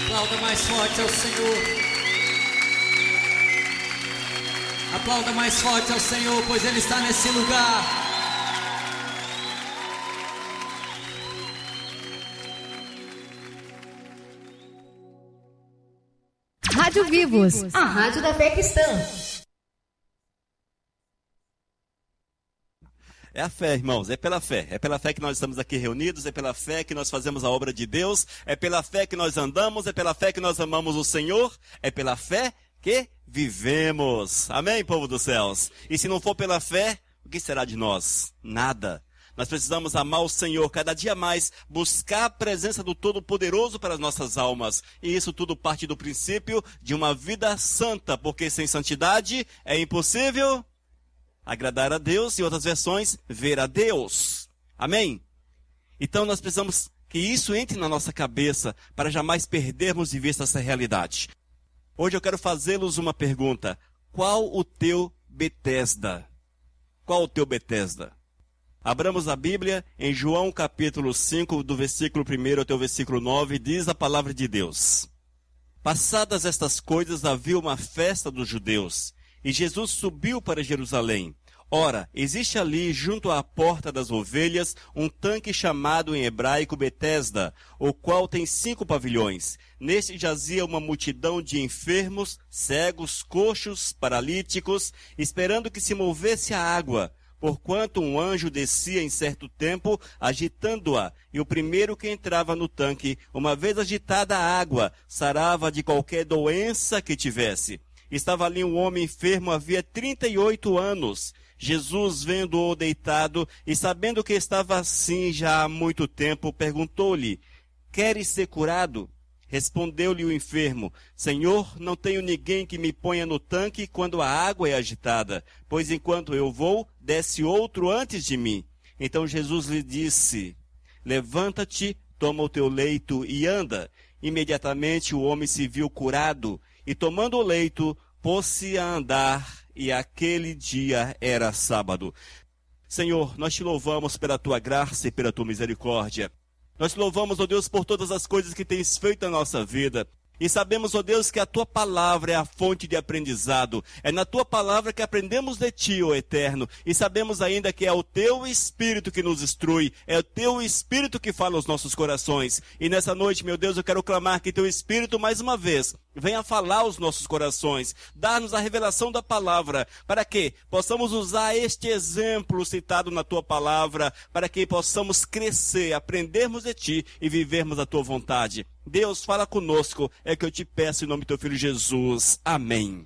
Aplauda mais forte ao Senhor. Aplauda mais forte ao Senhor, pois Ele está nesse lugar. Rádio Vivos, a rádio da fé cristã. É a fé, irmãos, é pela fé. É pela fé que nós estamos aqui reunidos, é pela fé que nós fazemos a obra de Deus, é pela fé que nós andamos, é pela fé que nós amamos o Senhor, é pela fé que vivemos. Amém, povo dos céus? E se não for pela fé, o que será de nós? Nada. Nós precisamos amar o Senhor cada dia mais, buscar a presença do Todo-Poderoso para as nossas almas. E isso tudo parte do princípio de uma vida santa, porque sem santidade é impossível agradar a Deus, e outras versões, ver a Deus. Amém? Então nós precisamos que isso entre na nossa cabeça para jamais perdermos de vista essa realidade. Hoje eu quero fazê-los uma pergunta. Qual o teu Betesda? Qual o teu Betesda? Abramos a Bíblia em João capítulo 5, do versículo 1 até o versículo 9, diz a palavra de Deus. Passadas estas coisas, havia uma festa dos judeus, e Jesus subiu para Jerusalém. Ora, existe ali, junto à porta das ovelhas, um tanque chamado em hebraico Betesda, o qual tem 5 pavilhões. Neste jazia uma multidão de enfermos, cegos, coxos, paralíticos, esperando que se movesse a água, porquanto um anjo descia em certo tempo, agitando-a, e o primeiro que entrava no tanque, uma vez agitada a água, sarava de qualquer doença que tivesse. Estava ali um homem enfermo, havia 38 anos. Jesus, vendo-o deitado e sabendo que estava assim já há muito tempo, perguntou-lhe: queres ser curado? Respondeu-lhe o enfermo: Senhor, não tenho ninguém que me ponha no tanque quando a água é agitada, pois enquanto eu vou, desce outro antes de mim. Então Jesus lhe disse: levanta-te, toma o teu leito e anda. Imediatamente o homem se viu curado, e tomando o leito, pôs-se a andar, e aquele dia era sábado. Senhor, nós te louvamos pela tua graça e pela tua misericórdia. Nós te louvamos, ó Deus, por todas as coisas que tens feito na nossa vida. E sabemos, ó Deus, que a tua palavra é a fonte de aprendizado. É na tua palavra que aprendemos de ti, ó Eterno. E sabemos ainda que é o teu Espírito que nos instrui. É o teu Espírito que fala aos nossos corações. E nessa noite, meu Deus, eu quero clamar que teu Espírito, mais uma vez, venha falar aos nossos corações. Dar-nos a revelação da palavra. Para que possamos usar este exemplo citado na tua palavra. Para que possamos crescer, aprendermos de ti e vivermos a tua vontade. Deus, fala conosco, é que eu te peço em nome do teu Filho Jesus. Amém.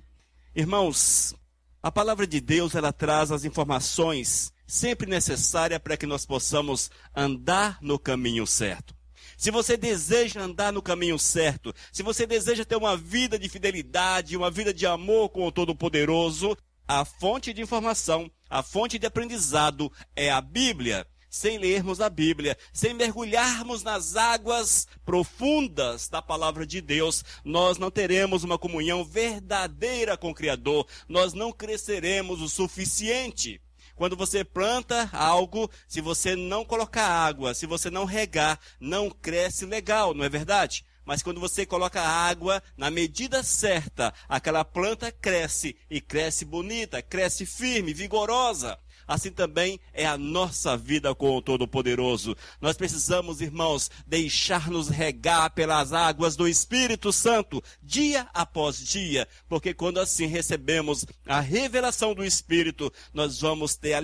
Irmãos, a palavra de Deus, ela traz as informações sempre necessárias para que nós possamos andar no caminho certo. Se você deseja andar no caminho certo, se você deseja ter uma vida de fidelidade, uma vida de amor com o Todo-Poderoso, a fonte de informação, a fonte de aprendizado é a Bíblia. Sem lermos a Bíblia, sem mergulharmos nas águas profundas da palavra de Deus, nós não teremos uma comunhão verdadeira com o Criador, nós não cresceremos o suficiente. Quando você planta algo, se você não colocar água, se você não regar, não cresce legal, não é verdade? Mas quando você coloca água na medida certa, aquela planta cresce, e cresce bonita, cresce firme, vigorosa. Assim também é a nossa vida com o Todo-Poderoso. Nós precisamos, irmãos, deixar-nos regar pelas águas do Espírito Santo, dia após dia, porque quando assim recebemos a revelação do Espírito, nós vamos ter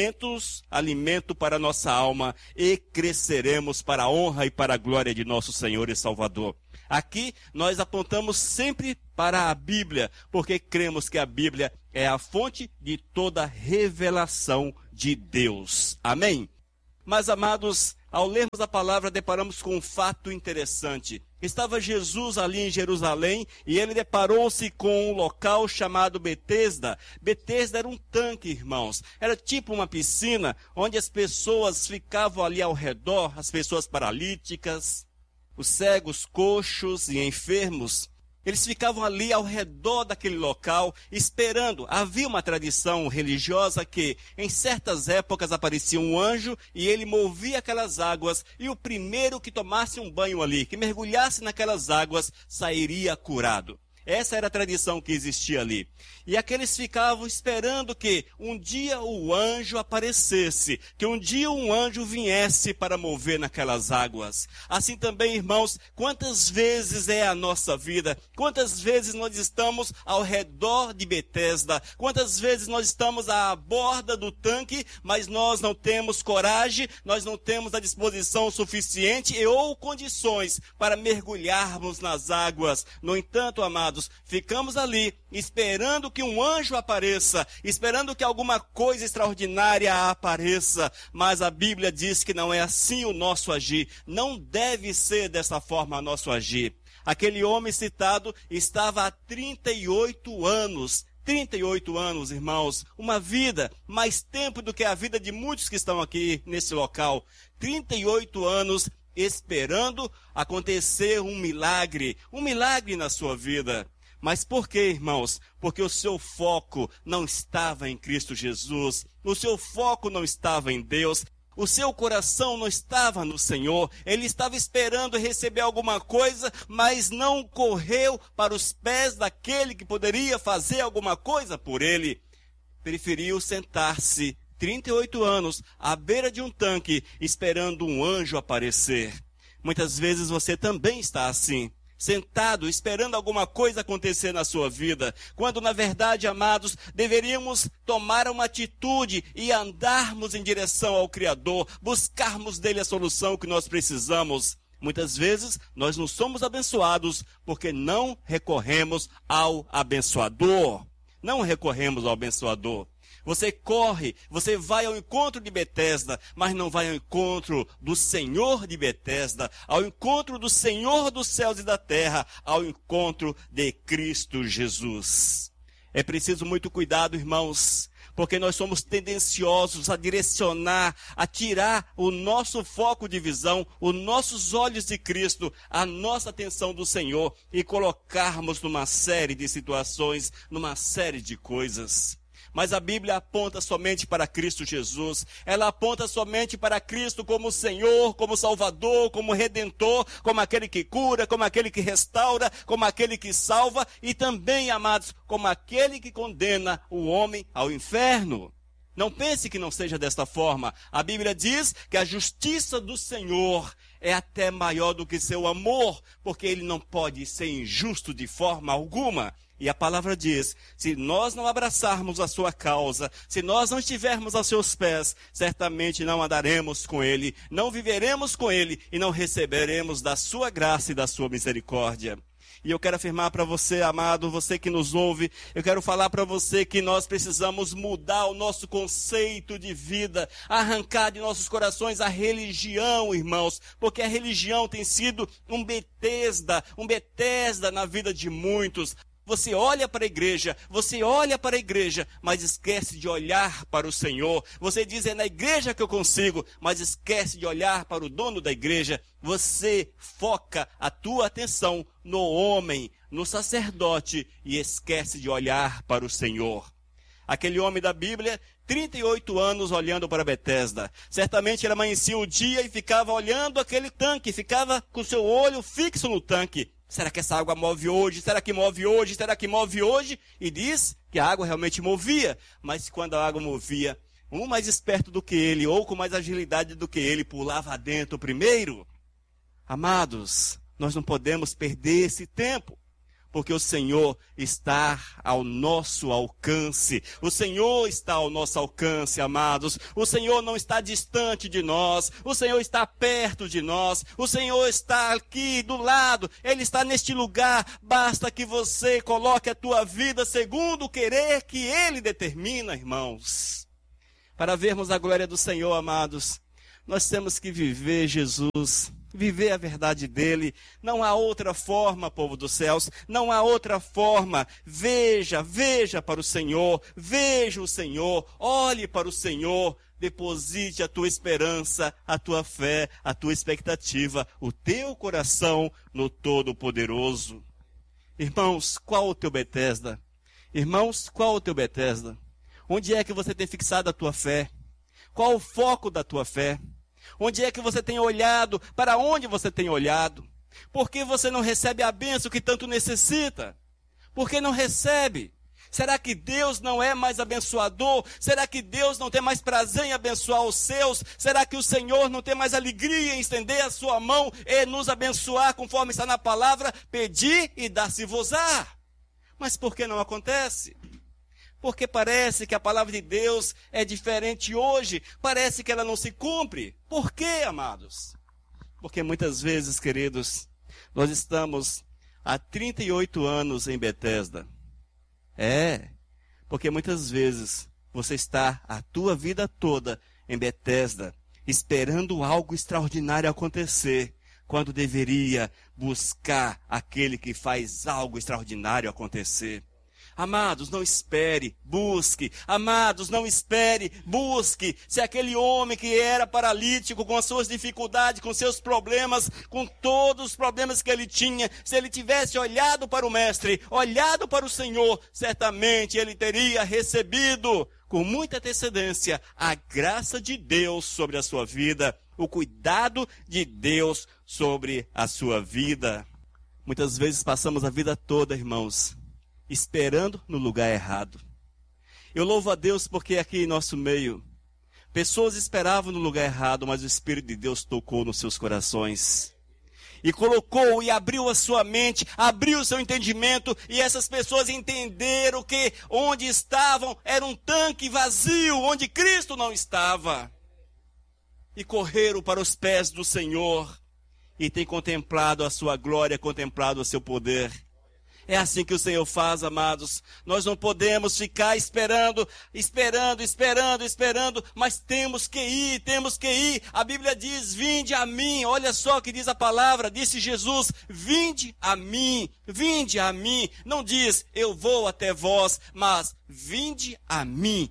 alimento para a nossa alma, e cresceremos para a honra e para a glória de nosso Senhor e Salvador. Aqui nós apontamos sempre para a Bíblia, porque cremos que a Bíblia é a fonte de toda revelação de Deus. Amém? Mas, amados, ao lermos a palavra, deparamos com um fato interessante. Estava Jesus ali em Jerusalém e ele deparou-se com um local chamado Betesda. Betesda era um tanque, irmãos. Era tipo uma piscina onde as pessoas ficavam ali ao redor, as pessoas paralíticas, os cegos, coxos e enfermos. Eles ficavam ali ao redor daquele local, esperando. Havia uma tradição religiosa que, em certas épocas, aparecia um anjo e ele movia aquelas águas, e o primeiro que tomasse um banho ali, que mergulhasse naquelas águas, sairia curado. Essa era a tradição que existia ali. E aqueles ficavam esperando que um dia o anjo aparecesse, que um dia um anjo viesse para mover naquelas águas. Assim também, irmãos, quantas vezes é a nossa vida? Quantas vezes nós estamos ao redor de Betesda? Quantas vezes nós estamos à borda do tanque, mas nós não temos coragem, nós não temos a disposição suficiente ou condições para mergulharmos nas águas. No entanto, amados, ficamos ali esperando que um anjo apareça, esperando que alguma coisa extraordinária apareça, mas a Bíblia diz que não é assim o nosso agir, não deve ser dessa forma o nosso agir. Aquele homem citado estava há 38 anos, 38 anos, irmãos, uma vida, mais tempo do que a vida de muitos que estão aqui nesse local, 38 anos esperando acontecer um milagre na sua vida. Mas por quê, irmãos? Porque o seu foco não estava em Cristo Jesus, o seu foco não estava em Deus, o seu coração não estava no Senhor, ele estava esperando receber alguma coisa, mas não correu para os pés daquele que poderia fazer alguma coisa por ele. Preferiu sentar-se 38 anos à beira de um tanque, esperando um anjo aparecer. Muitas vezes você também está assim, sentado, esperando alguma coisa acontecer na sua vida, quando na verdade, amados, deveríamos tomar uma atitude e andarmos em direção ao Criador, buscarmos dele a solução que nós precisamos. Muitas vezes nós não somos abençoados porque não recorremos ao abençoador. Não recorremos ao abençoador. Você corre, você vai ao encontro de Betesda, mas não vai ao encontro do Senhor de Betesda, ao encontro do Senhor dos céus e da terra, ao encontro de Cristo Jesus. É preciso muito cuidado, irmãos, porque nós somos tendenciosos a direcionar, a tirar o nosso foco de visão, os nossos olhos de Cristo, a nossa atenção do Senhor e colocarmos numa série de situações, numa série de coisas. Mas a Bíblia aponta somente para Cristo Jesus. Ela aponta somente para Cristo como Senhor, como Salvador, como Redentor, como aquele que cura, como aquele que restaura, como aquele que salva e também, amados, como aquele que condena o homem ao inferno. Não pense que não seja desta forma. A Bíblia diz que a justiça do Senhor é até maior do que seu amor, porque ele não pode ser injusto de forma alguma. E a palavra diz, se nós não abraçarmos a sua causa, se nós não estivermos aos seus pés, certamente não andaremos com ele, não viveremos com ele e não receberemos da sua graça e da sua misericórdia. E eu quero afirmar para você, amado, você que nos ouve, eu quero falar para você que nós precisamos mudar o nosso conceito de vida, arrancar de nossos corações a religião, irmãos, porque a religião tem sido um Betesda na vida de muitos. Você olha para a igreja, mas esquece de olhar para o Senhor. Você diz, é na igreja que eu consigo, mas esquece de olhar para o dono da igreja. Você foca a tua atenção no homem, no sacerdote, e esquece de olhar para o Senhor. Aquele homem da Bíblia, 38 anos olhando para Betesda. Certamente ele amanhecia o dia e ficava olhando aquele tanque, ficava com seu olho fixo no tanque. Será que essa água move hoje? Será que move hoje? Será que move hoje? E diz que a água realmente movia. Mas quando a água movia, um mais esperto do que ele, ou com mais agilidade do que ele, pulava dentro primeiro. Amados, nós não podemos perder esse tempo. Porque o Senhor está ao nosso alcance. O Senhor está ao nosso alcance, amados. O Senhor não está distante de nós. O Senhor está perto de nós. O Senhor está aqui do lado. Ele está neste lugar. Basta que você coloque a tua vida segundo o querer que Ele determina, irmãos. Para vermos a glória do Senhor, amados, nós temos que viver Jesus. Viver a verdade dele. Não há outra forma, povo dos céus, não há outra forma. Veja para o Senhor, veja o Senhor, olhe para o Senhor, deposite a tua esperança, a tua fé, a tua expectativa, o teu coração no Todo-Poderoso. Irmãos, qual o teu Betesda? Irmãos, qual o teu Betesda? Onde é que você tem fixado a tua fé? Qual o foco da tua fé? Onde é que você tem olhado? Para onde você tem olhado? Por que você não recebe a bênção que tanto necessita? Por que não recebe? Será que Deus não é mais abençoador? Será que Deus não tem mais prazer em abençoar os seus? Será que o Senhor não tem mais alegria em estender a sua mão e nos abençoar, conforme está na palavra? Pedir e dar-se-vos-á. Mas por que não acontece? Porque parece que a palavra de Deus é diferente hoje. Parece que ela não se cumpre. Por quê, amados? Porque muitas vezes, queridos, nós estamos há 38 anos em Betesda. Porque muitas vezes você está a tua vida toda em Betesda, esperando algo extraordinário acontecer, quando deveria buscar aquele que faz algo extraordinário acontecer. Amados, não espere, busque. Amados, não espere, busque. Se aquele homem que era paralítico, com as suas dificuldades, com seus problemas, com todos os problemas que ele tinha, se ele tivesse olhado para o Mestre, olhado para o Senhor, certamente ele teria recebido, com muita antecedência, a graça de Deus sobre a sua vida, o cuidado de Deus sobre a sua vida. Muitas vezes passamos a vida toda, irmãos, esperando no lugar errado. Eu louvo a Deus porque aqui em nosso meio, pessoas esperavam no lugar errado, mas o Espírito de Deus tocou nos seus corações. E colocou e abriu a sua mente, abriu o seu entendimento, e essas pessoas entenderam que onde estavam era um tanque vazio, onde Cristo não estava. E correram para os pés do Senhor, e têm contemplado a sua glória, contemplado o seu poder. É assim que o Senhor faz, amados. Nós não podemos ficar esperando, mas temos que ir. A Bíblia diz, vinde a mim. Olha só o que diz a palavra, disse Jesus, vinde a mim. Não diz, eu vou até vós, mas vinde a mim.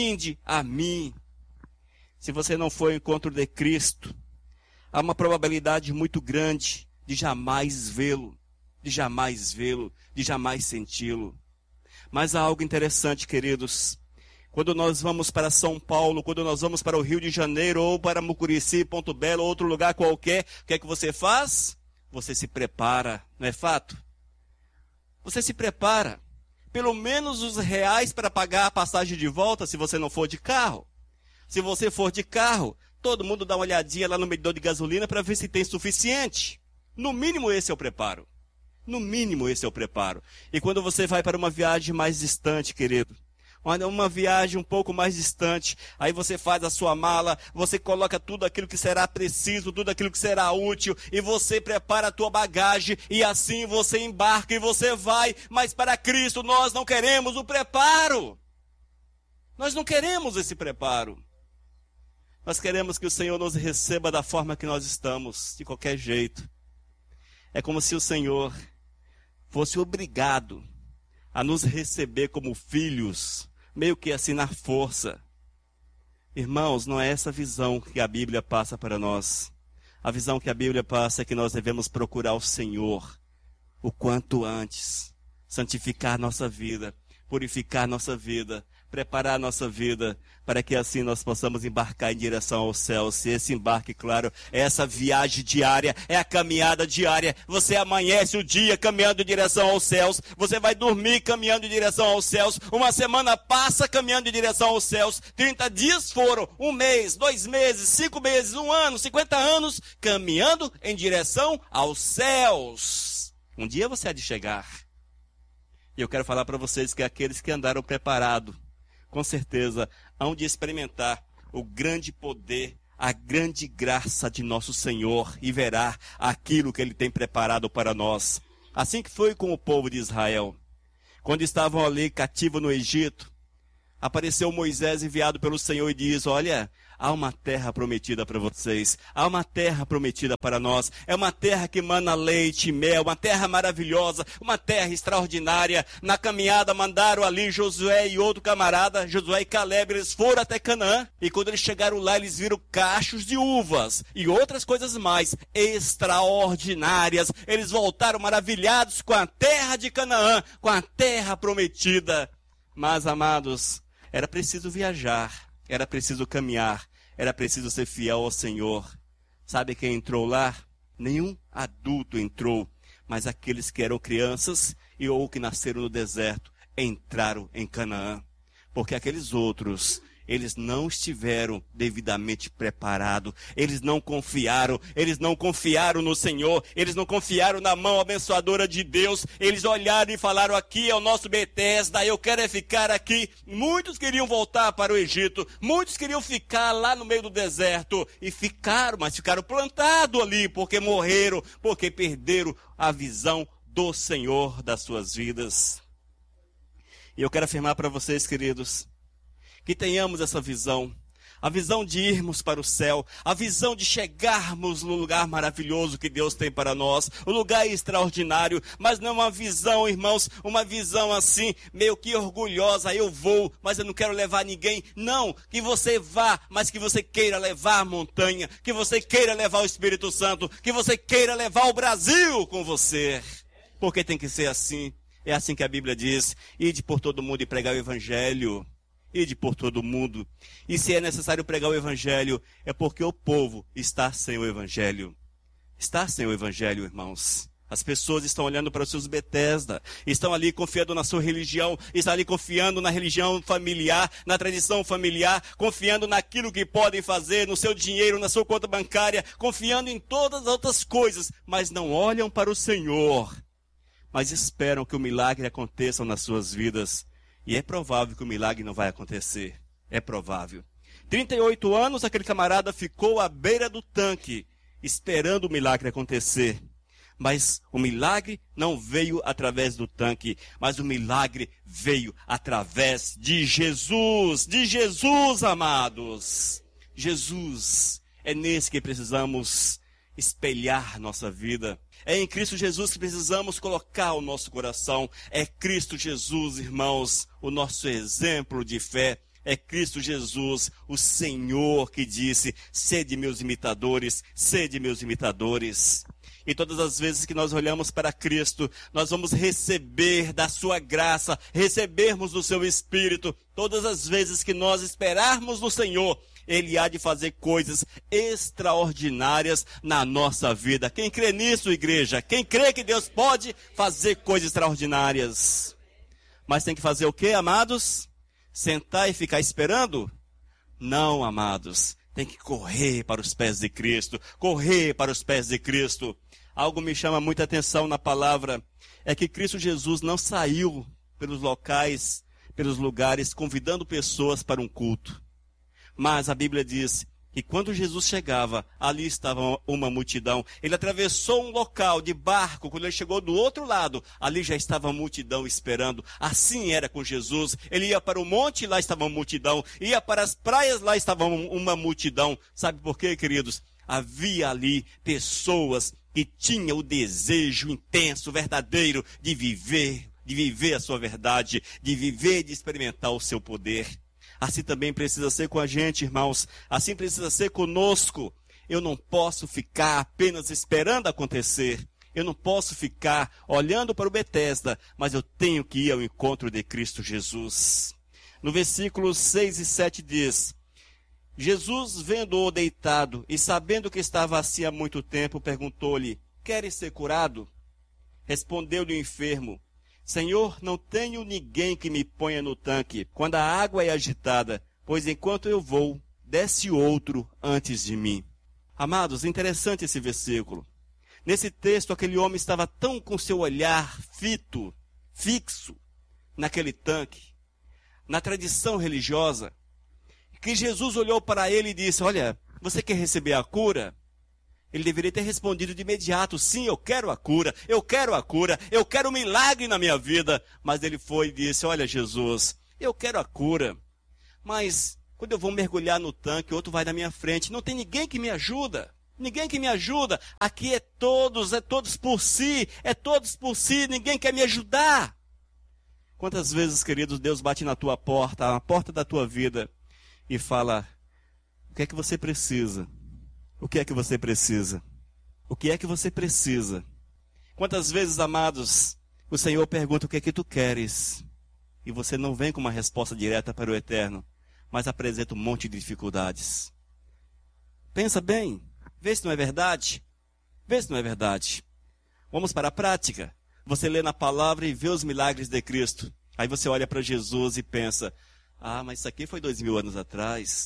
Se você não for ao encontro de Cristo, há uma probabilidade muito grande de jamais vê-lo, de jamais senti-lo. Mas há algo interessante, queridos. Quando nós vamos para São Paulo, quando nós vamos para o Rio de Janeiro, ou para Mucurici, Ponto Belo, ou outro lugar qualquer, o que é que você faz? Você se prepara, não é fato? Você se prepara. Pelo menos os reais para pagar a passagem de volta, se você não for de carro. Se você for de carro, todo mundo dá uma olhadinha lá no medidor de gasolina para ver se tem suficiente. No mínimo esse é o preparo. E quando você vai para uma viagem mais distante, querido, uma viagem um pouco mais distante, aí você faz a sua mala, você coloca tudo aquilo que será preciso, tudo aquilo que será útil, e você prepara a tua bagagem, e assim você embarca e você vai. Mas para Cristo nós não queremos o preparo. Nós não queremos esse preparo. Nós queremos que o Senhor nos receba da forma que nós estamos, de qualquer jeito. É como se o Senhor fosse obrigado a nos receber como filhos, meio que assim na força. Irmãos, não é essa visão que a Bíblia passa para nós. A visão que a Bíblia passa é que nós devemos procurar o Senhor o quanto antes, santificar nossa vida, purificar nossa vida, preparar a nossa vida, para que assim nós possamos embarcar em direção aos céus. E esse embarque, claro, é essa viagem diária, é a caminhada diária. Você amanhece o dia caminhando em direção aos céus, você vai dormir caminhando em direção aos céus, uma semana passa caminhando em direção aos céus, 30 dias foram, 1 mês, 2 meses, 5 meses, 1 ano, 50 anos, caminhando em direção aos céus. Um dia você há de chegar. E eu quero falar para vocês que aqueles que andaram preparados, com certeza, hão de experimentar o grande poder, a grande graça de nosso Senhor e verá aquilo que Ele tem preparado para nós. Assim que foi com o povo de Israel. Quando estavam ali cativos no Egito, apareceu Moisés enviado pelo Senhor e diz, olha, há uma terra prometida para vocês, há uma terra prometida para nós, é uma terra que mana leite e mel, uma terra maravilhosa, uma terra extraordinária. Na caminhada mandaram ali Josué e outro camarada, Josué e Caleb, eles foram até Canaã, e quando eles chegaram lá, eles viram cachos de uvas e outras coisas mais extraordinárias. Eles voltaram maravilhados com a terra de Canaã, com a terra prometida. Mas, amados, era preciso viajar, era preciso caminhar, era preciso ser fiel ao Senhor. Sabe quem entrou lá? Nenhum adulto entrou, mas aqueles que eram crianças e ou que nasceram no deserto entraram em Canaã. Porque aqueles outros, eles não estiveram devidamente preparados, eles não confiaram no Senhor, eles não confiaram na mão abençoadora de Deus. Eles olharam e falaram: aqui é o nosso Betesda, eu quero é ficar aqui. Muitos queriam voltar para o Egito, muitos queriam ficar lá no meio do deserto, e ficaram, mas ficaram plantados ali, porque morreram, porque perderam a visão do Senhor das suas vidas. E eu quero afirmar para vocês, queridos, que tenhamos essa visão, a visão de irmos para o céu, a visão de chegarmos no lugar maravilhoso que Deus tem para nós, o lugar extraordinário, mas não uma visão, irmãos, uma visão assim, meio que orgulhosa: eu vou, mas eu não quero levar ninguém. Não, que você vá, mas que você queira levar a montanha, que você queira levar o Espírito Santo, que você queira levar o Brasil com você, porque tem que ser assim. É assim que a Bíblia diz: ide por todo mundo e pregar o Evangelho. Ide por todo mundo. E se é necessário pregar o Evangelho, é porque o povo está sem o Evangelho. Está sem o Evangelho, irmãos. As pessoas estão olhando para os seus Betesda, estão ali confiando na sua religião, estão ali confiando na religião familiar, na tradição familiar, confiando naquilo que podem fazer, no seu dinheiro, na sua conta bancária, confiando em todas as outras coisas, mas não olham para o Senhor, mas esperam que o milagre aconteça nas suas vidas. E é provável que o milagre não vai acontecer. É provável. 38 anos aquele camarada ficou à beira do tanque, esperando o milagre acontecer. Mas o milagre não veio através do tanque, mas o milagre veio através de Jesus. De Jesus, amados. Jesus. É nesse que precisamos espelhar nossa vida. É em Cristo Jesus que precisamos colocar o nosso coração. É Cristo Jesus, irmãos, o nosso exemplo de fé. É Cristo Jesus, o Senhor, que disse: sede meus imitadores, sede meus imitadores. E todas as vezes que nós olhamos para Cristo, nós vamos receber da sua graça, recebermos do seu Espírito. Todas as vezes que nós esperarmos no Senhor, Ele há de fazer coisas extraordinárias na nossa vida. Quem crê nisso, igreja? Quem crê que Deus pode fazer coisas extraordinárias? Mas tem que fazer o quê, amados? Sentar e ficar esperando? Não, amados. Tem que correr para os pés de Cristo. Correr para os pés de Cristo. Algo me chama muita atenção na palavra. É que Cristo Jesus não saiu pelos locais, pelos lugares, convidando pessoas para um culto. Mas a Bíblia diz que quando Jesus chegava, ali estava uma multidão. Ele atravessou um local de barco. Quando ele chegou do outro lado, ali já estava a multidão esperando. Assim era com Jesus. Ele ia para o monte, lá estava uma multidão. Ia para as praias, lá estava uma multidão. Sabe por quê, queridos? Havia ali pessoas que tinham o desejo intenso, verdadeiro, de viver a sua verdade, de viver e de experimentar o seu poder. Assim também precisa ser com a gente, irmãos. Assim precisa ser conosco. Eu não posso ficar apenas esperando acontecer. Eu não posso ficar olhando para o Betesda, mas eu tenho que ir ao encontro de Cristo Jesus. No versículos 6 e 7 diz: Jesus, vendo-o deitado e sabendo que estava assim há muito tempo, perguntou-lhe: queres ser curado? Respondeu-lhe o enfermo: Senhor, não tenho ninguém que me ponha no tanque quando a água é agitada, pois enquanto eu vou, desce outro antes de mim. Amados, interessante esse versículo. Nesse texto, aquele homem estava tão com seu olhar fixo, naquele tanque, na tradição religiosa, que Jesus olhou para ele e disse: olha, você quer receber a cura? Ele deveria ter respondido de imediato: sim, eu quero a cura, eu quero um milagre na minha vida. Mas ele foi e disse: olha, Jesus, eu quero a cura, mas Quando eu vou mergulhar no tanque, outro vai na minha frente. Não tem ninguém que me ajuda. Ninguém que me ajuda. Aqui é todos por si. É todos por si. Ninguém quer me ajudar. Quantas vezes, queridos, Deus bate na tua porta, na porta da tua vida, e fala: o que é que você precisa? O que é que você precisa? O que é que você precisa? Quantas vezes, amados, o Senhor pergunta: o que é que tu queres? E você não vem com uma resposta direta para o eterno, mas apresenta um monte de dificuldades. Pensa bem, vê se não é verdade. Vê se não é verdade. Vamos para a prática. Você lê na palavra e vê os milagres de Cristo. Aí você olha para Jesus e pensa: ah, mas isso aqui foi 2000 anos atrás.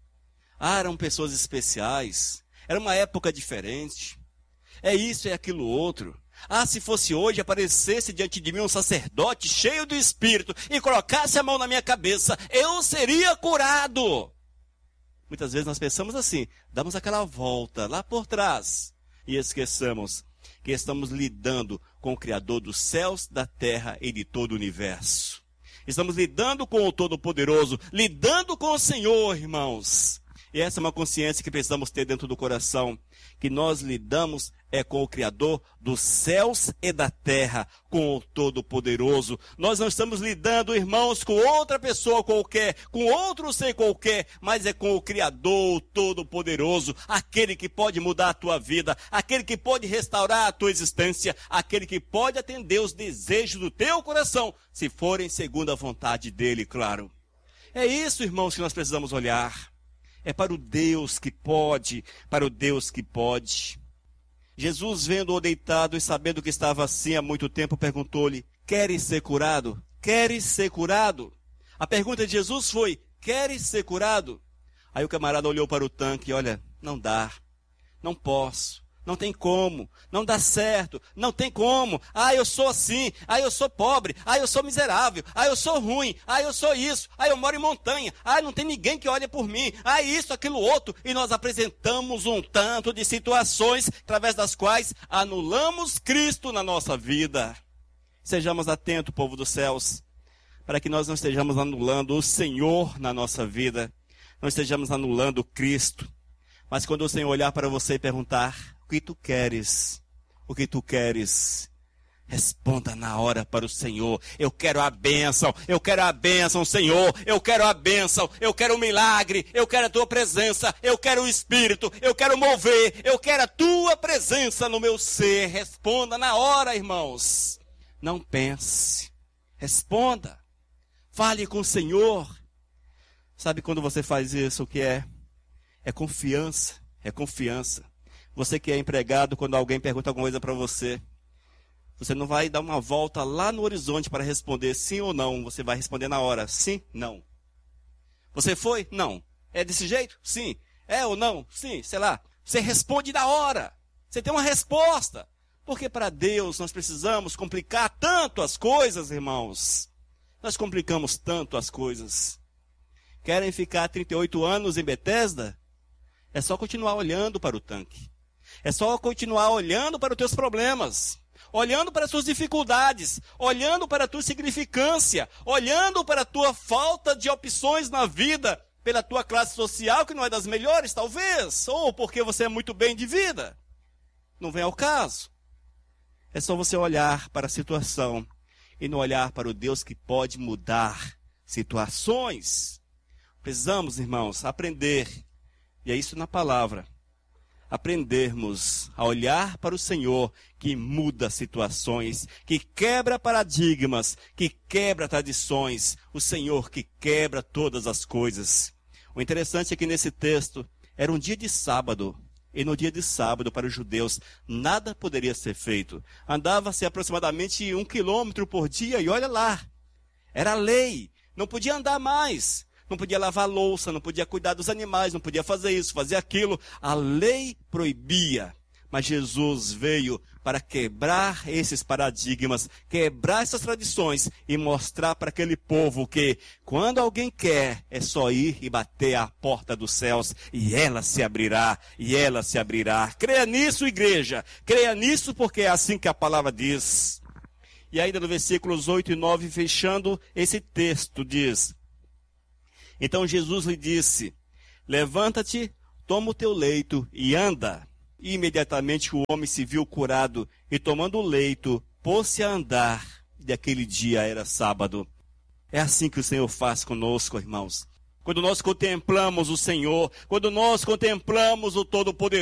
Ah, eram pessoas especiais. Era uma época diferente. É isso, é aquilo outro. Ah, se fosse hoje, aparecesse diante de mim um sacerdote cheio do Espírito e colocasse a mão na minha cabeça, eu seria curado. Muitas vezes nós pensamos assim, damos aquela volta lá por trás e esqueçamos que estamos lidando com o Criador dos céus, da terra e de todo o universo. Estamos lidando com o Todo-Poderoso, lidando com o Senhor, irmãos. E essa é uma consciência que precisamos ter dentro do coração, que nós lidamos com o Criador dos céus e da terra, com o Todo-Poderoso. Nós não estamos lidando, irmãos, com outra pessoa qualquer, com outro ser qualquer, mas é com o Criador, o Todo-Poderoso, aquele que pode mudar a tua vida, aquele que pode restaurar a tua existência, aquele que pode atender os desejos do teu coração, se forem segundo a vontade dele, claro. É isso, irmãos, que nós precisamos olhar. É para o Deus que pode, para o Deus que pode. Jesus, vendo-o deitado e sabendo que estava assim há muito tempo, perguntou-lhe: queres ser curado? Queres ser curado? A pergunta de Jesus foi: queres ser curado? Aí o camarada olhou para o tanque e: olha, não dá, não posso, não tem como, não dá certo, não tem como. Ah, eu sou assim, ah, eu sou pobre, ah, eu sou miserável, ah, eu sou ruim, ah, eu sou isso, ah, eu moro em montanha, ah, não tem ninguém que olhe por mim, ah, isso, aquilo, outro. E nós apresentamos um tanto de situações através das quais anulamos Cristo na nossa vida. Sejamos atentos, povo dos céus, para que nós não estejamos anulando o Senhor na nossa vida, não estejamos anulando Cristo. Mas quando o Senhor olhar para você e perguntar: o que tu queres? O que tu queres? Responda na hora para o Senhor: eu quero a bênção, Senhor, eu quero a bênção, eu quero o milagre, eu quero a tua presença, eu quero o Espírito, eu quero mover, eu quero a tua presença no meu ser. Responda na hora, irmãos. Não pense, responda, fale com o Senhor. Sabe quando você faz isso, o que é? É confiança, é confiança. Você que é empregado, quando alguém pergunta alguma coisa para você, você não vai dar uma volta lá no horizonte para responder sim ou não. Você vai responder na hora: sim, não. Você foi? Não. É desse jeito? Sim. É ou não? Sim, sei lá. Você responde na hora. Você tem uma resposta. Porque para Deus nós precisamos complicar tanto as coisas, irmãos. Nós complicamos tanto as coisas. Querem ficar 38 anos em Betesda? É só continuar olhando para o tanque. É só continuar olhando para os teus problemas. Olhando para as tuas dificuldades. Olhando para a tua insignificância. Olhando para a tua falta de opções na vida. Pela tua classe social, que não é das melhores, talvez. Ou porque você é muito bem de vida. Não vem ao caso. É só você olhar para a situação. E não olhar para o Deus que pode mudar situações. Precisamos, irmãos, aprender. E é isso na palavra. Aprendermos a olhar para o Senhor que muda situações, que quebra paradigmas, que quebra tradições. O Senhor que quebra todas as coisas. O interessante é que nesse texto era um dia de sábado. E no dia de sábado, para os judeus, nada poderia ser feito. Andava-se aproximadamente 1 quilômetro por dia e olha lá. Era lei. Não podia andar mais. Não podia lavar louça, não podia cuidar dos animais, não podia fazer isso, fazer aquilo. A lei proibia. Mas Jesus veio para quebrar esses paradigmas, quebrar essas tradições e mostrar para aquele povo que quando alguém quer, é só ir e bater à porta dos céus e ela se abrirá, e ela se abrirá. Creia nisso, igreja. Creia nisso porque é assim que a palavra diz. E ainda no versículos 8 e 9, fechando esse texto, diz: Então Jesus lhe disse: levanta-te, toma o teu leito e anda. E imediatamente o homem se viu curado e, tomando o leito, pôs-se a andar. E aquele dia era sábado. É assim que o Senhor faz conosco, irmãos. Quando nós contemplamos o Senhor, quando nós contemplamos o Todo-Poderoso,